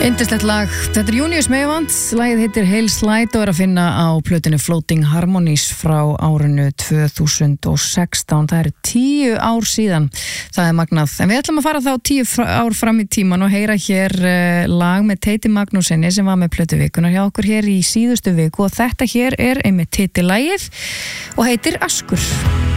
Yndislegt lag, þetta Júníus Meyvant, lagið heitir Hail Slide og að finna á plötunni Floating Harmonies frá árinu 2016, það eru 10 ár síðan, það magnað. En við ætlum að fara þá 10 ár fram í tíman og heyra hér lag með Teiti Magnúsinni sem var með plötuvikunar hjá okkur hér í síðustu viku og þetta hér einmitt titillagið og heitir Askur.